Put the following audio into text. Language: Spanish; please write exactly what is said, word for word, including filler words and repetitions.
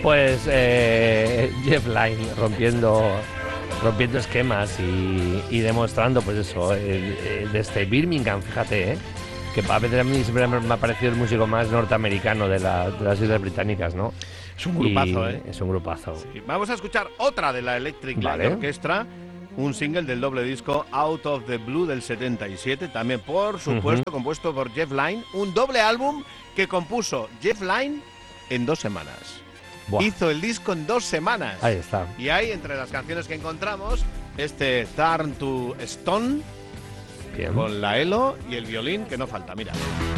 Pues eh, Jeff Lynne rompiendo rompiendo esquemas y, y demostrando, pues eso, el, el, desde Birmingham, fíjate, ¿eh? Que a veces a mí siempre me ha parecido el músico más norteamericano de, la, de las Islas Británicas, ¿no? Es un grupazo, y ¿eh? Es un grupazo. Sí. Vamos a escuchar otra de la Electric Light Vale. Orchestra, un single del doble disco Out of the Blue del setenta y siete, también por supuesto uh-huh. compuesto por Jeff Lynne, un doble álbum que compuso Jeff Lynne en dos semanas. Buah. Hizo el disco en dos semanas. Ahí está. Y hay entre las canciones que encontramos este Turn to Stone, bien, con la Elo y el violín que no falta, mira.